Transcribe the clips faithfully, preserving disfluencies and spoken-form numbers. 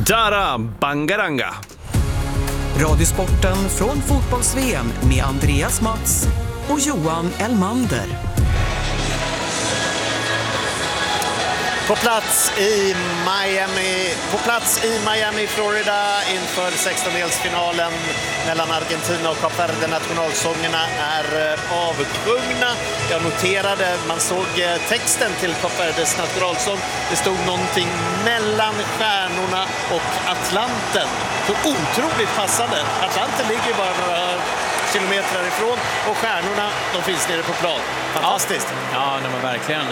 Dara Bangaranga. Radiosporten från fotbolls-V M med Andreas Mats och Johan Elmander. På plats i Miami, på plats i Miami, Florida inför sextondelsfinalen mellan Argentina och Kap Verde. Nationalsångerna är avsjungna. Jag noterade, man såg texten till Kap Verdes nationalsång. Det stod någonting mellan stjärnorna och Atlanten. Så otroligt passande. Atlanten ligger bara några kilometer ifrån och stjärnorna, de finns nere på plan. Fantastiskt. Ja, ja det var verkligen.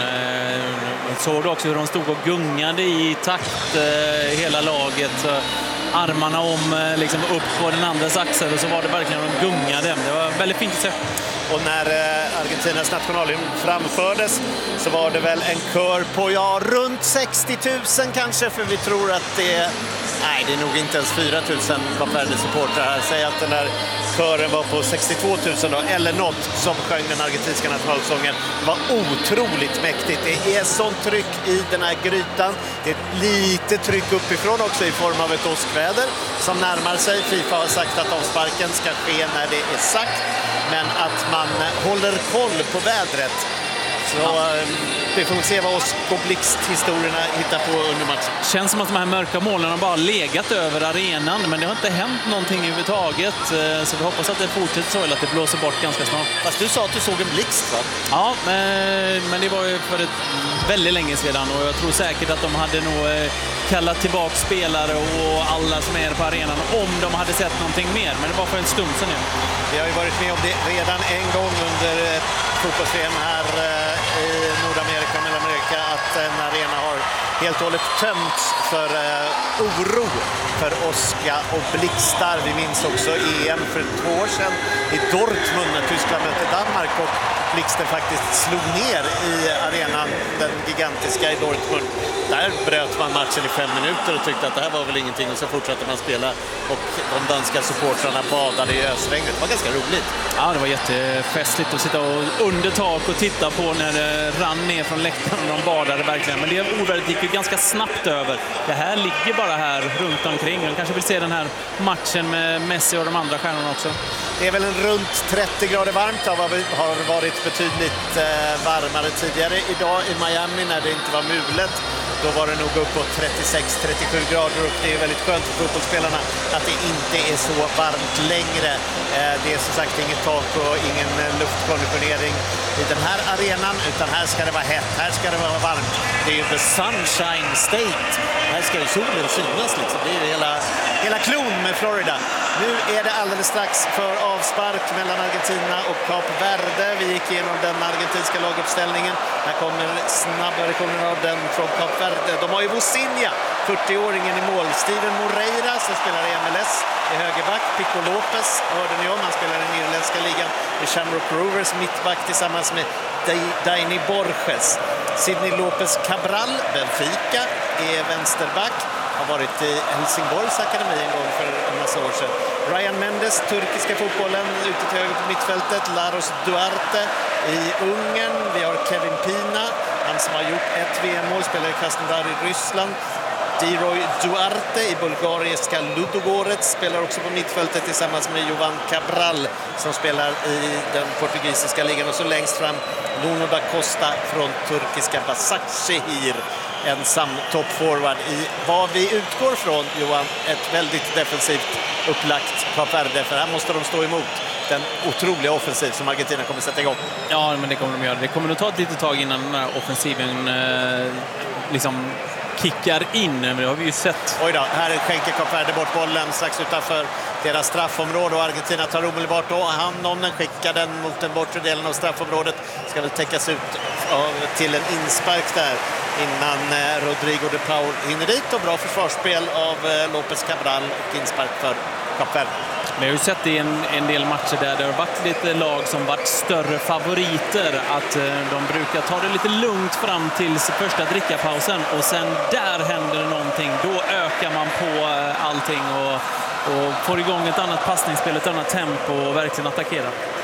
Jag såg också hur de stod och gungade i takt hela laget. Armarna om liksom upp på den andras axel och så var det verkligen de gungade. Det var väldigt fint att se. Och när Argentinas nationalhymn framfördes så var det väl en kör på ja, runt sextio tusen kanske, för vi tror att det är, nej, det är nog inte ens fyra tusen Kap Verde-supportrar här. Säg att den här kören var på sextiotvå tusen då, eller något, som sjöng den argentinska nationalsången. Det var otroligt mäktigt. Det är sånt tryck i den här grytan. Det är lite tryck uppifrån också i form av ett åskväder som närmar sig. FIFA har sagt att avsparken ska ske när det är sagt, men att man håller koll på vädret. Så ja. Vi får se vad oss på Blixt-historierna hittar på under matchen. Känns som att de här mörka molnen har bara legat över arenan, men det har inte hänt någonting överhuvudtaget. Så vi hoppas att det fortsätter så, eller att det blåser bort ganska snart. Fast du sa att du såg en blixt, va? Ja, men det var ju för ett väldigt länge sedan, och jag tror säkert att de hade nog kallat tillbaka spelare och alla som är på arenan om de hade sett någonting mer, men det var för en stund sedan nu. Vi har ju varit med om det redan en gång under fotbolls-V M här i Nordamerika och Mellanamerika, att en arena har helt och hållet tömts för uh, oro för åska och blixtar. Vi minns också E M för två år sedan i Dortmund när Tyskland mötte Danmark och blixten faktiskt slog ner i arenan, den gigantiska i Dortmund. Där bröt man matchen i fem minuter och tyckte att det här var väl ingenting, och så fortsatte man spela och de danska supportrarna badade i ösregnet. Det var ganska roligt. Ja, det var jättefestligt att sitta och under tak och titta på när det rann ner från läktaren och de badade verkligen. Men det ovädret gick ju ganska snabbt över. Det här ligger bara här runt omkring. De kanske vill se den här matchen med Messi och de andra stjärnorna också. Det är väl en runt trettio grader varmt. Det har varit betydligt varmare tidigare idag i Miami när det inte var mulet. Då var det nog uppåt trettiosex till trettiosju grader, och det är väldigt skönt för fotbollsspelarna att det inte är så varmt längre. Det är som sagt inget tak och ingen luftkonditionering i den här arenan, utan här ska det vara hett, här ska det vara varmt. Det är ju the sunshine state. Här ska ju solen synas liksom. Det är ju hela, hela klon med Florida. Nu är det alldeles strax för avspark mellan Argentina och Kap Verde. Vi gick igenom den argentinska laguppställningen. Här kommer snabba versionen av den från Kap Verde. De har ju Vozinha, fyrtioåringen i mål. Steven Moreira som spelar i M L S i högerback. Pico Lopez hörde ni om, han spelar i den irländska ligan. I Shamrock Rovers mittback tillsammans med Dani Borges. Sidney Lopez Cabral, Benfica, är vänsterback. Har varit i Helsingborgs akademi en gång för en massa år sedan. Ryan Mendes, turkiska fotbollen, ute till höger på mittfältet. Laros Duarte i Ungern. Vi har Kevin Pina, han som har gjort ett V M-mål, spelar i Krasnodar i Ryssland. Diroy Duarte i bulgariska Ludogorets spelar också på mittfältet tillsammans med Jovan Cabral som spelar i den portugisiska ligan. Och så längst fram Nuno da Costa från turkiska Başakşehir. Ensam toppforward i vad vi utgår från, Johan, ett väldigt defensivt upplagt Kap Verde, för här måste de stå emot den otroliga offensiv som Argentina kommer sätta igång. Ja, men det kommer de göra. Det kommer nog ta ett litet tag innan den här offensiven eh, liksom kickar in, men det har vi ju sett. Oj då, här skänker Kap Verde bort bollen strax utanför deras straffområde, och Argentina tar omedelbart då hand om den, skickar den mot den bortre delen av straffområdet. Ska väl täckas ut av, till en inspark där innan eh, Rodrigo de Paul hinner dit, och bra försvarsspel av eh, Lopez Cabral och inspark för Kap Verde. Men jag har ju sett i en, en del matcher där det har varit lite lag som varit större favoriter, att eh, de brukar ta det lite lugnt fram till första drickapausen, och sen där händer det någonting. Då ökar man på eh, allting och, och får igång ett annat passningsspel, ett annat tempo och verkligen attackerar.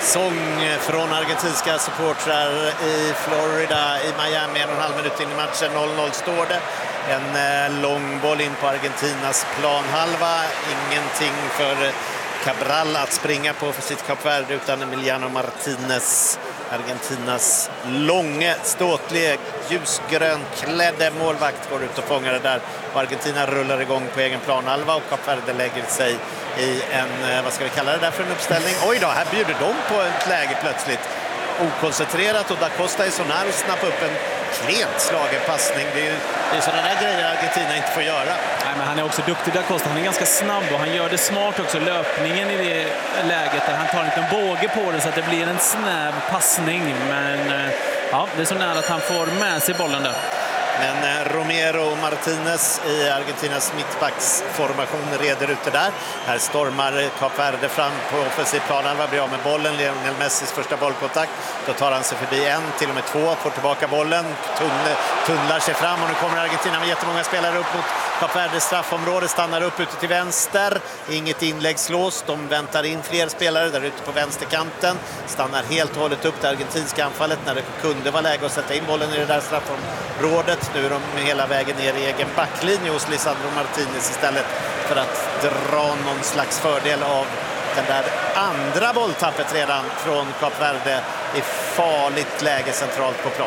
sång från argentinska supportrar i Florida, i Miami. En och en halv minut in i matchen, noll noll står det. En eh, lång boll in på Argentinas planhalva. Ingenting för eh, Cabral att springa på för sitt Kap Verde, utan Emiliano Martinez, Argentinas långe, ståtlige, ljusgrön klädde målvakt, går ut och fångar det där. Och Argentina rullar igång på egen planhalva och Kap Verde lägger sig i en, vad ska vi kalla det där för en uppställning? Oj då, här bjuder de på ett läge plötsligt. Okoncentrerat, och da Costa är så nära att snappa upp en klent slagen passning. Det är ju det är sådana där grejer Argentina inte får göra. Nej, men han är också duktig, da Costa. Han är ganska snabb och han gör det smart också. Löpningen i det läget där han tar en liten båge på det så att det blir en snäv passning. Men ja, det är så nära att han får med sig bollen där. Men Romero och Martinez i Argentinas mittbacksformation reder ut det där. Här stormar Kap Verde fram på offensiv plan. Han blir av med bollen. Lionel Messis första bollkontakt. Då tar han sig förbi en, till och med två. Får tillbaka bollen. Tunnlar, tunnlar sig fram och nu kommer Argentina med jättemånga spelare upp mot Kap Verdes straffområde. Stannar upp ute till vänster. Inget inlägg slås. De väntar in fler spelare där ute på vänsterkanten. Stannar helt och hållet upp det argentinska anfallet när det kunde vara läge att sätta in bollen i det där straffområdet. Nu är de hela vägen ner i egen backlinje hos Lisandro Martinez istället för att dra någon slags fördel av den där andra bolltappet redan från Kap Verde i farligt läge centralt på plan.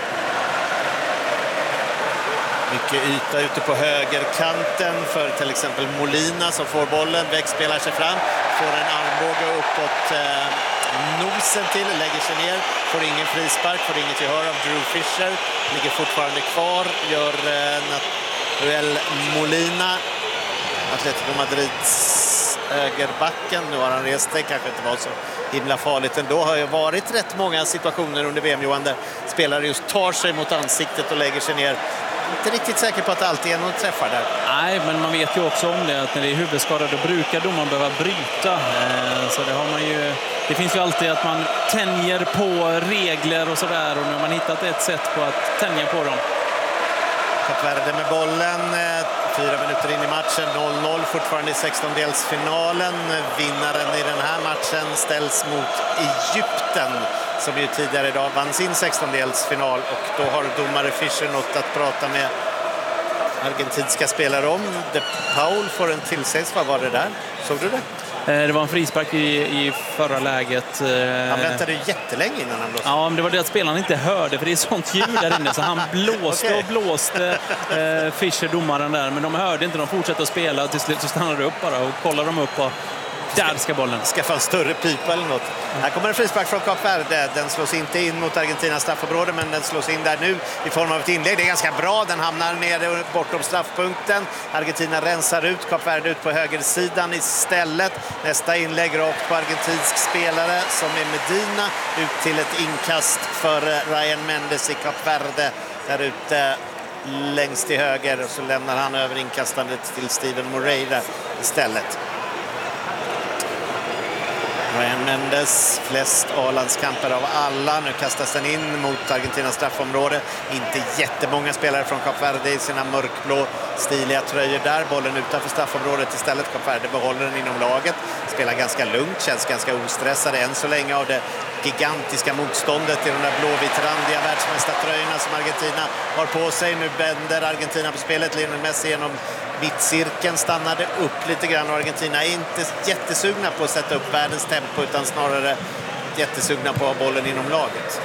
Mycket yta ute på högerkanten för till exempel Molina som får bollen, vägspelar sig fram, får en armbåge uppåt eh, nosen till, lägger sig ner, får ingen frispark, får inget gehör av Drew Fisher, ligger fortfarande kvar, gör eh, Nahuel Molina, Atletico Madrids högerbacken. Nu har han rest sig, kanske inte var så himla farligt ändå. Har ju varit rätt många situationer under V M, Johan, där spelare just tar sig mot ansiktet och lägger sig ner. Inte riktigt säker på att det alltid är någon träffar där. Nej, men man vet ju också om det att när det är huvudskada då brukar domaren behöva bryta. Så det har man ju. Det finns ju alltid att man tänjer på regler och sådär, och nu har man hittat ett sätt på att tänja på dem. Kap Verde med bollen, fyra minuter in i matchen, noll noll fortfarande i sextondelsfinalen. Vinnaren i den här matchen ställs mot Egypten som ju tidigare idag vann sin sextondelsfinal, och då har domare Fischer något att prata med argentinska spelare om. De Paul får en tillsägs. Vad var det där? Såg du det? Det var en frispark i, i förra läget. Han väntade ju jättelänge innan han blåste. Ja, men det var det att spelaren inte hörde, för det är sånt ljud där inne. Så han blåste okay. och blåste eh, Fischer, domaren där. Men de hörde inte, de fortsatte att spela. Till slut så stannade upp bara och kollade de upp på där ska bollen. Skaffa en större pipa eller något. Mm. Här kommer en frispark från Kap Verde. Den slås inte in mot Argentinas straffområde, men den slås in där nu i form av ett inlägg. Det är ganska bra. Den hamnar nere bortom straffpunkten. Argentina rensar ut Kap Verde ut på högersidan istället. Nästa inlägg rakt på argentinsk spelare som är Medina. Ut till ett inkast för Ryan Mendes i Kap Verde. Där ute längst till höger, och så lämnar han över inkastandet till Steven Moreira istället. Ryan Mendes, flest A-landskamper av alla. Nu kastas den in mot Argentinas straffområde. Inte jättemånga spelare från Kap Verde i sina mörkblå stiliga tröjor där. Bollen utanför straffområdet istället. Kap Verde behåller den inom laget. Spelar ganska lugnt, känns ganska ostressade än så länge av det gigantiska motståndet i de där blåvitrandiga världsmästartröjorna som Argentina har på sig. Nu bänder Argentina på spelet. Lionel Messi genom mittcirkeln stannade upp lite grann, och Argentina är inte jättesugna på att sätta upp världens tempo utan snarare jättesugna på att ha bollen inom laget.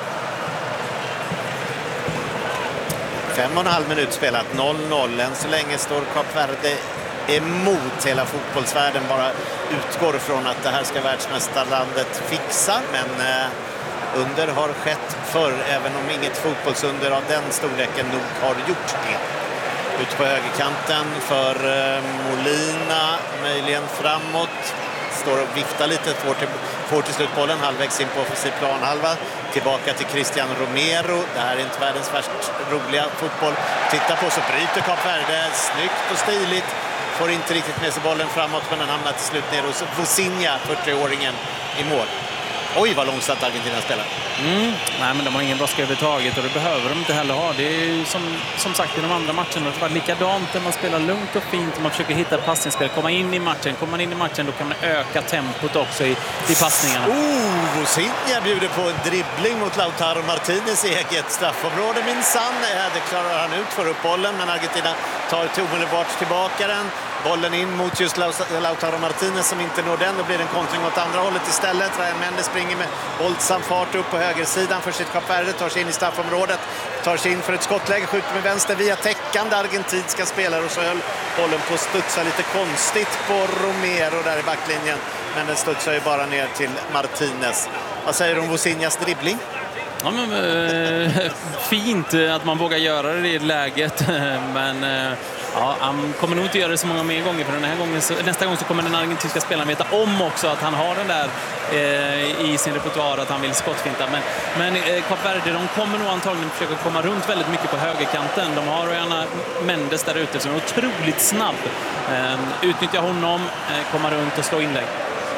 Fem och en halv minut spelat, noll noll. Än så länge står Kap Verde emot. Hela fotbollsvärlden bara utgår från att det här ska världsmästarlandet fixa, men eh, under har skett förr, även om inget fotbollsunder av den storleken nog har gjort det. Ut på högerkanten för eh, Molina, möjligen framåt. Står och viftar lite, får till, får till slut bollen halvvägs in på offensiv planhalva. Tillbaka till Cristian Romero. Det här är inte världens värst roliga fotboll. Titta på, så bryter Kap Verde. Snyggt och stiligt. Får inte riktigt med sig bollen framåt, men den hamnar till slut ner hos Vozinha, fyrtioåringen, i mål. Oj, vad långsamt Argentina spelar. Mm. Nej, men de har ingen brådska överhuvudtaget och det behöver de inte heller ha. Det är ju som, som sagt i de andra matcherna. Det var likadant när man spelar lugnt och fint och man försöker hitta ett passningsspel. Komma in i matchen. Kommer man in i matchen då kan man öka tempot också i, i passningarna. Oh, Vozinha bjuder på en dribbling mot Lautaro Martinez i eget straffområde. Minsann, det klarar han ut för upp bollen, men Argentina tar till omedelbart tillbaka den. Bollen in mot just Lautaro Martinez som inte når den. Då blir det en kontring åt andra hållet istället. Ryan Mendes springer med våldsam fart upp på högersidan för sitt Kap Verde. Tar sig in i straffområdet. Tar sig in för ett skottläge. Skjuter med vänster via täckande argentinska spelare. Och så höll bollen på att studsa lite konstigt på Romero där i backlinjen. Men den studsar ju bara ner till Martinez. Vad säger du om Vozinhas dribbling? Ja, men, eh, fint att man vågar göra det i läget. Men... Eh, Ja, han kommer nog inte göra det så många mer gånger för den här gången, så, nästa gång så kommer den argentinska spelaren veta om också att han har den där eh, i sin repertoar att han vill skottfinta. Men, men eh, Kap Verde, de kommer nog antagligen försöka komma runt väldigt mycket på högerkanten. De har gärna Mendes där ute som är otroligt snabb. Eh, utnyttja honom, eh, komma runt och slå inlägg.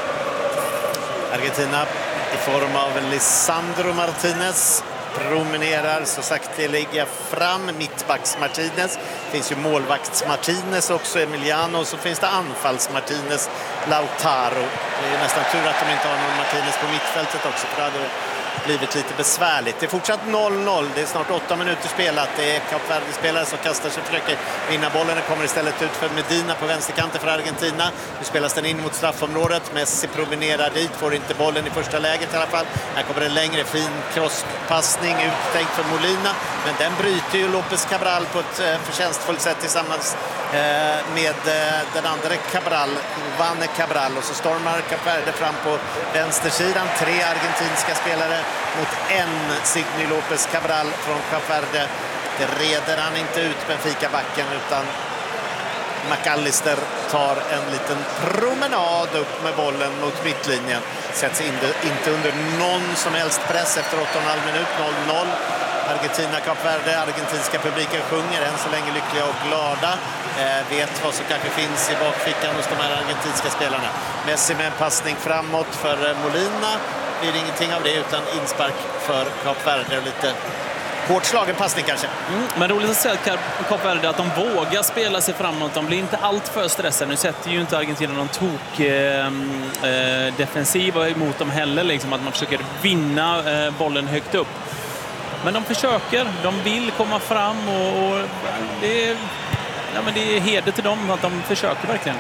Argentina i form av Lisandro Martinez promenerar så sakteliga fram. Mittbacks Martinez. Det finns ju målvakts Martinez också, Emiliano. Så finns det anfalls Martinez, Lautaro. Det är nästan tur att de inte har någon Martinez på mittfältet också, för det hade blivit lite besvärligt. Det är fortsatt noll noll. Det är snart åtta minuter spelat. Det är Kap Verde-spelare som kastar sig och försöker vinna bollen. Det kommer istället ut för Medina på vänsterkanten för Argentina. Nu spelas den in mot straffområdet. Messi promenerar dit, får inte bollen i första läget i alla fall. Här kommer en längre fin crosspassning uttänkt för Molina. Men den bryter ju López Cabral på ett förtjänstfullt sätt tillsammans med den andra Cabral, Vanne Cabral. Och så stormar Kap Verde fram på vänstersidan. Tre argentinska spelare mot en Sidney López Cabral från Kap Verde. Det reder han inte ut Benfica-backen, utan McAllister tar en liten promenad upp med bollen mot mittlinjen. Sätts inte under någon som helst press efter åtta och en halv minut, noll noll. Argentina, Kap Verde, argentinska publiken sjunger än så länge lyckliga och glada. Eh, vet vad som kanske finns i bakfickan hos de här argentinska spelarna. Messi med en passning framåt för Molina. Det blir ingenting av det utan inspark för Kap Verde och lite hårt slagen passning kanske. Mm, men roligt att se att Kap Verde att de vågar spela sig framåt. De blir inte allt för stressade. Nu sätter ju inte Argentina någon tok eh, eh, defensiva emot dem heller. Liksom, att man försöker vinna eh, bollen högt upp. Men de försöker, de vill komma fram och, och det, är, ja, men det är heder till dem att de försöker verkligen.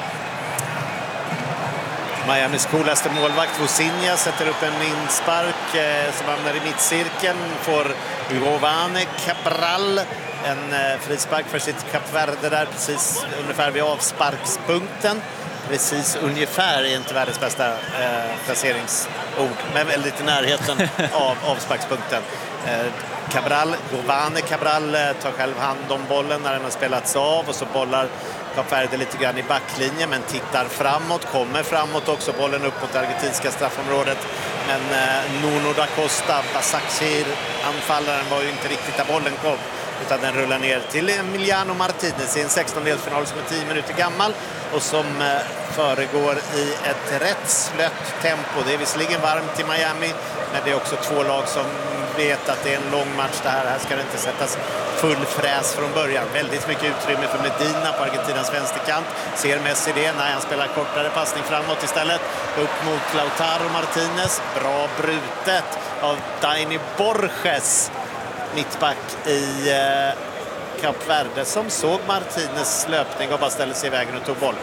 Miamis coolaste målvakt Vozinha sätter upp en inspark eh, som hamnar i mittcirkeln. Får Giovanni Cabral en eh, frispark för sitt Kap Verde där precis ungefär vid avsparkspunkten. Precis ungefär är inte världens bästa eh, placeringsord, men väldigt i närheten av avsparkspunkten. Eh, Cabral, Giovanni Cabral eh, tar själv hand om bollen när den har spelats av och så bollar Kap Verde lite grann i backlinjen, men tittar framåt, kommer framåt också, bollen upp mot det argentinska straffområdet. Men eh, Nuno da Costa, Basakshir, anfallaren, var ju inte riktigt där bollen kom, utan den rullar ner till Emiliano Martinez i en sextondelsfinal som är tio minuter gammal och som eh, föregår i ett rätt slött tempo. Det är visserligen varmt i Miami, men det är också två lag som vet att det är en lång match det här. Här ska det inte sättas full fräs från början. Väldigt mycket utrymme för Medina på Argentinas vänsterkant. Ser Messi det när han spelar kortare passning framåt istället. Upp mot Lautaro Martinez. Bra brutet av Dani Borges, mittback i eh, Kap Verde, som såg Martinez löpning och bara ställde sig i vägen och tog bollen.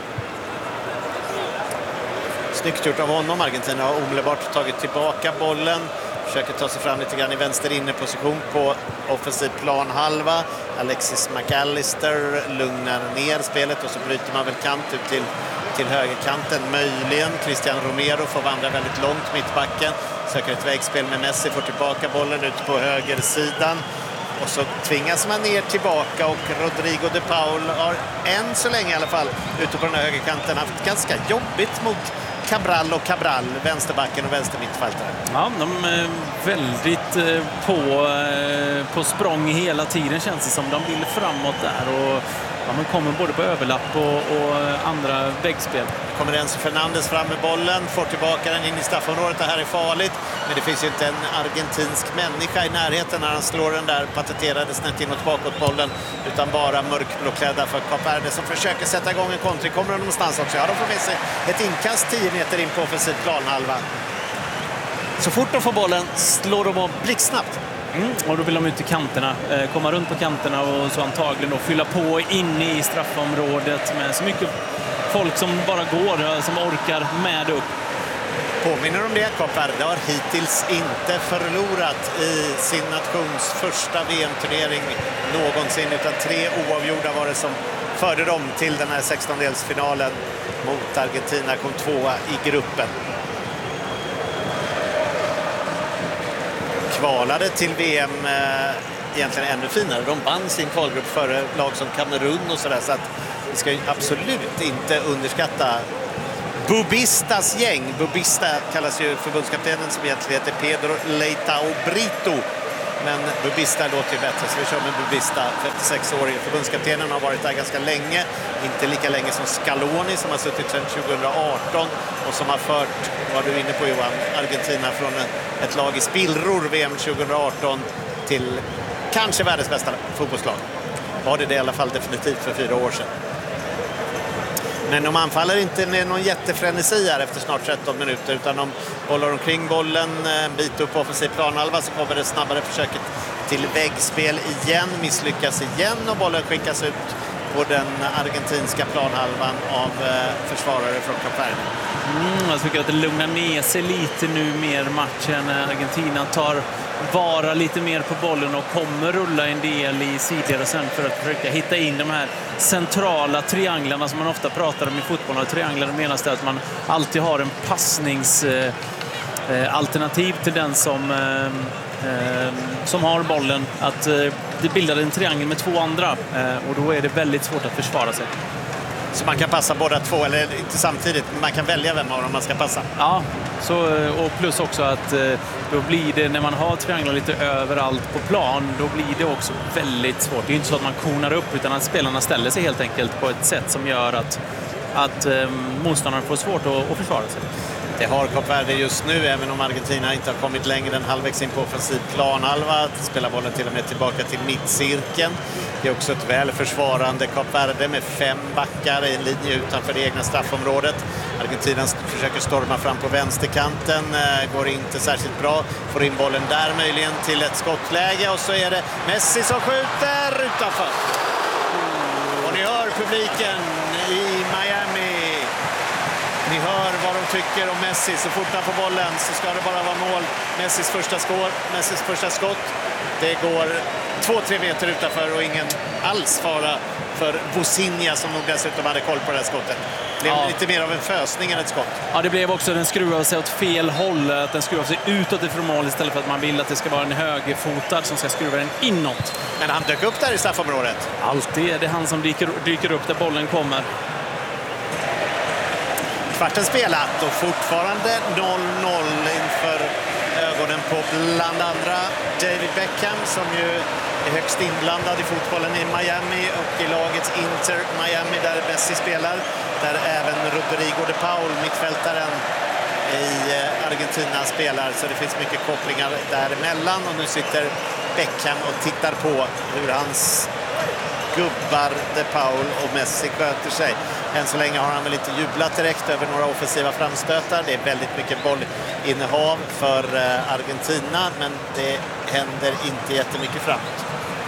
Snyggt gjort av honom. Argentina har omedelbart tagit tillbaka bollen. Försöker ta sig fram lite grann i vänster inneposition på offensiv planhalva. Alexis McAllister lugnar ner spelet och så bryter man väl kant ut till, till högerkanten. Möjligen Cristian Romero får vandra väldigt långt mittbacken. Söker ett vägspel med Messi, får tillbaka bollen ut på högersidan. Och så tvingas man ner tillbaka och Rodrigo de Paul har än så länge i alla fall ute på den här högerkanten haft ganska jobbigt mot Cabral och Cabral, vänsterbacken och vänstermittfältare. Ja, de är väldigt på, på språng hela tiden, känns det som. De vill framåt där och ja, men kommer både på överlapp och, och andra väggspel. Kommer Enzo Fernandes fram med bollen, får tillbaka den in i straffområdet. Det här är farligt, men det finns ju inte en argentinsk människa i närheten när han slår den där patenterade snett inåt bakåt bollen, utan bara mörkblåklädda för Kap Verde som försöker sätta igång en kontring. Kommer de någonstans också? Ja, de får med sig ett inkast tio meter in på offensiv planhalva. Så fort de får bollen slår de av blixtsnabbt. Mm, och då vill de ut i kanterna, eh, komma runt på kanterna och så antagligen då fylla på inne i straffområdet med så mycket folk som bara går, som orkar med upp. Påminner om det, Kap Verde har hittills inte förlorat i sin nations första V M-turnering någonsin, utan tre oavgjorda var det som förde dem till den här sextondelsfinalen mot Argentina, kom tvåa i gruppen. Kvalade till V M eh, egentligen ännu finare. De vann sin kvalgrupp före lag som Kamerun och sådär, så att vi ska ju absolut inte underskatta Bubistas gäng. Bubista kallas ju förbundskaptenen som egentligen heter Pedro Leitao Brito. Men Bubista låter ju bättre, så vi kör med Bubista. femtiosex-årig förbundskaptenen har varit där ganska länge. Inte lika länge som Scaloni som har suttit sedan tjugohundraarton och som har fört, vad du är inne på Johan, Argentina från ett lag i spillror V M tjugohundraarton till kanske världens bästa fotbollslag. Var det det i alla fall definitivt för fyra år sedan. Men de anfaller inte med någon jättefrenesi här efter snart tretton minuter, utan de bollar omkring bollen en bit upp på offensiv planhalva, så kommer det snabbare försöket till väggspel igen, misslyckas igen och bollen skickas ut på den argentinska planhalvan av försvarare från Kap Verde. Mm, jag tycker att det lugnar ner sig lite nu mer matchen. Argentina tar vara lite mer på bollen och kommer rulla en del i sidled och sen för att försöka hitta in de här centrala trianglarna som man ofta pratar om i fotboll. Och trianglarna menas det att man alltid har en passningsalternativ till den som, eh, eh, som har bollen. Att eh, det bildar en triangel med två andra eh, och då är det väldigt svårt att försvara sig. Så man kan passa båda två, eller inte samtidigt, men man kan välja vem av dem man ska passa. Ja, så, och plus också att då blir det, när man har trianglar lite överallt på plan, då blir det också väldigt svårt. Det är inte så att man konar upp, utan att spelarna ställer sig helt enkelt på ett sätt som gör att, att motståndaren får svårt att, att försvara sig. Det har Kap Verde just nu, även om Argentina inte har kommit längre än halvvägs in på offensiv planhalva. Spelar bollen till och med tillbaka till mittcirkeln. Det är också ett väl försvarande Kap Verde med fem backar i en linje utanför det egna straffområdet. Argentina försöker storma fram på vänsterkanten, går inte särskilt bra. Får in bollen där möjligen till ett skottläge och så är det Messi som skjuter utanför. Och ni hör publiken i Miami. Ni hör vad de tycker om Messi. Så fort han får bollen så ska det bara vara mål. Messis första skår, Messis första skott. Det går två tre meter utanför och ingen alls fara för Bosinha som nog dessutom hade koll på det här skottet. Det blev ja. lite mer av en fösning än ett skott. Ja, det blev också, den skruvade sig åt fel håll. Att den skruvar sig utåt ifrån mål istället för att man vill att det ska vara en högerfotad som ska skruva den inåt. Men han dök upp där i straffområdet. Alltid är det han som dyker, dyker upp där bollen kommer. Kvarten spelat och fortfarande noll noll inför ögonen på bland andra David Beckham, som ju är högst inblandad i fotbollen i Miami och i lagets Inter Miami där Messi spelar. Där även Rodrigo de Paul, mittfältaren i Argentina, spelar. Så det finns mycket kopplingar däremellan och nu sitter Beckham och tittar på hur hans gubbar de Paul och Messi sköter sig. Än så länge har han väl inte jublat direkt över några offensiva framstötar. Det är väldigt mycket bollinnehav för Argentina, men det händer inte jättemycket framåt.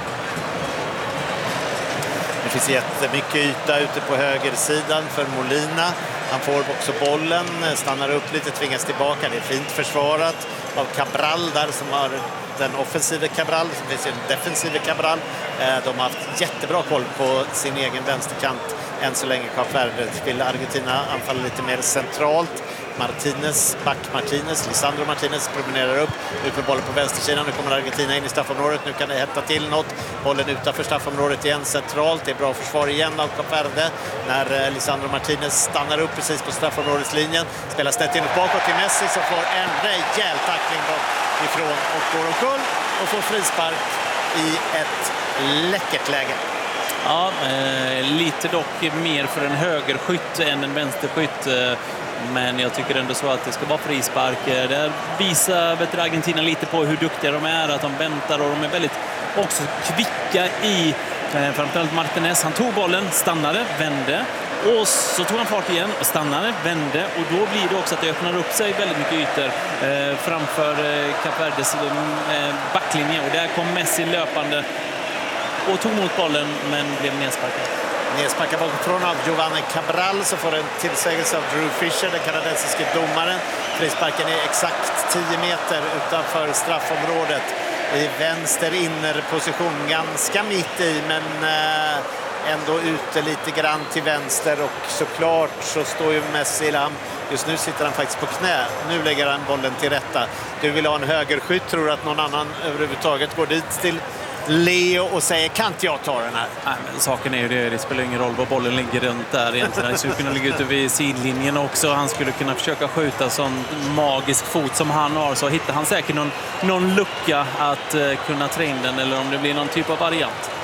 Det finns jättemycket yta ute på högersidan för Molina. Han får också bollen, stannar upp lite, tvingas tillbaka. Det är fint försvarat av Cabral där, som har den offensiva Cabral. Det finns ju en defensiva Cabral. De har haft jättebra koll på sin egen vänsterkant än så länge. Kap Verde vill Argentina anfalla lite mer centralt. Martinez, back Martinez, Lisandro Martinez promenerar upp. Ut med bollen på vänstersidan. Nu kommer Argentina in i straffområdet. Nu kan det hetta till något. Bollen utanför straffområdet igen centralt. Det är bra försvar igen av Kap Verde. När Lisandro Martinez stannar upp precis på straffområdeslinjen. Spelar snett inåt bakåt till Messi som får en rejäl tackling ifrån och går omkull och får frispark i ett läckert läge. Ja, eh, lite dock mer för en högerskytt än en vänsterskytt. Men jag tycker ändå så att det ska vara frispark. Där visar vet du, Argentina lite på hur duktiga de är, att de väntar och de är väldigt också kvicka i framförallt Martinez. Han tog bollen, stannade, vände och så tog han fart igen och stannade, vände och då blir det också att det öppnar upp sig väldigt mycket ytor eh, framför eh, Kap Verdes eh, backlinje och där kom Messi löpande och tog mot bollen men blev nedsparkad. Nedsparkad bakifrån av Giovanni Cabral så får en tillsägelse av Drew Fisher, den kanadensiske domaren. Frisparken är exakt tio meter utanför straffområdet i vänster innerposition, ganska mitt i men eh, ändå ute lite grann till vänster och såklart så står ju Messi där. Just nu sitter han faktiskt på knä. Nu lägger han bollen till rätta. Du vill ha en högerskytt, tror att någon annan överhuvudtaget går dit till Leo och säger kan inte jag ta den här? Nej, men saken är ju det, det spelar ingen roll var bollen ligger runt där egentligen. Han skulle kunna ligga ute vid sidlinjen också. Han skulle kunna försöka skjuta sån magisk fot som han har, så hittar han säkert någon, någon lucka att uh, kunna trä in den eller om det blir någon typ av variant.